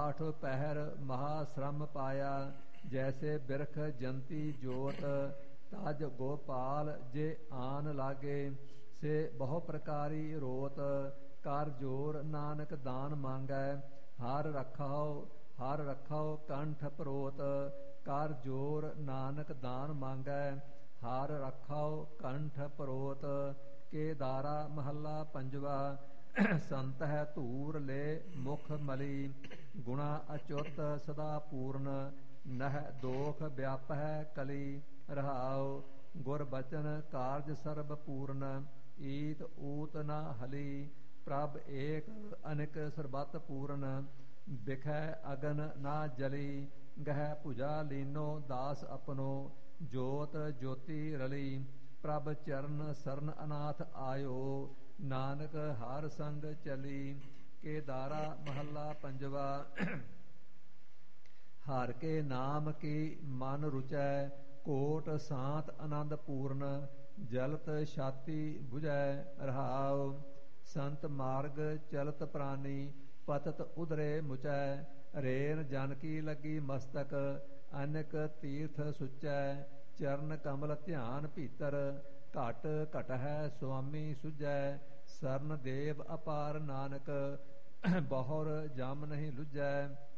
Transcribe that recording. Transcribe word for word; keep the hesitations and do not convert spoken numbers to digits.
ਆਠ ਪਹਿਰ ਮਹਾ ਸ਼ਰਮ ਪਾਇਆ। ਜੈਸੇ ਬਿਰਖ ਜੰਤੀ ਜੋਤ ਤਜ ਗੋਪਾਲ ਜੇ ਆਨ ਲਾਗੇ। ਸੇ ਬਹੁ ਪ੍ਰਕਾਰੀ ਰੋਤ ਕਰ ਜੋਰ ਨਾਨਕ ਦਾਨ ਮੰਗੈ। ਹਰ ਰਖਾਓ ਹਰ ਰਖਾਓ ਕੰਠ ਪਰੋਤ ਕਰ ਜੋਰ ਨਾਨਕ ਦਾਨ ਮੰਗੈ। ਹਰ ਰਖਾਓ ਕੰਠ ਪਰੋਤ। ਕੇਦਾਰਾ ਮਹੱਲਾ ਪੰਜਵਾ। ਸੰਤ ਹੈ ਧੂਰ ਲੈ ਮੁਖ ਮਲੀ। ਗੁਣਾ ਅਚੁੱਤ ਸਦਾ ਪੂਰਨ ਨਹਿ ਦੋਖ ਵਿਆਪਹਿ ਕਲੀ। ਰਹਾਉ ਗੁਰ ਬਚਨ ਕਾਰਜ ਸਰਬ ਪੂਰਨ ਈਤ ਊਤ ਨ ਹਲੀ। ਪ੍ਰਭ ਏਕ ਅਨਿਕ ਸਰਬਤ ਪੂਰਨ ਬਿਖੈ ਅਗਨ ਨਾ ਜਲੀ। ਗਹਿ ਭੁਜਾ ਲੀਨੋ ਦਾਸ ਆਪਣੋ ਜੋਤ ਜੋਤੀ ਰਲੀ। ਪ੍ਰਭ ਚਰਨ ਸਰਨ ਅਨਾਥ ਆਇਓ ਨਾਨਕ ਹਰ ਸੰਗ ਚਲੀ। ਕੇਦਾਰਾ ਮਹੱਲਾ ਪੰਜਵਾ। ਹਰ ਕੇ ਨਾਮ ਕੀ ਮਨ ਰੁਚੈ ਕੋਟ ਸਾਤ ਆਨੰਦ ਪੂਰਨ ਜਲਤ ਛਾਤੀ 부ਝੈ। ਰਹਾਉ ਸੰਤ ਮਾਰਗ ਚਲਤ ਪ੍ਰਾਨੀ ਪਤਤ ਉਦਰੇ ਮੁਚੈ। ਰੇਨ ਜਨ ਕੀ ਲੱਗੀ ਮਸਤਕ ਅਨਕ ਤੀਰਥ ਸੁਚੈ। ਚਰਨ ਕਮਲ ਧਿਆਨ ਭੀਤਰ ਘਟ ਘਟਹਿ ਸੁਆਮੀ ਸੁਝੈ। ਸਰਨ ਦੇਵ ਅਪਾਰ ਨਾਨਕ ਬਹੁਰ ਜਮ ਨਹੀਂ ਲੁਝੈ।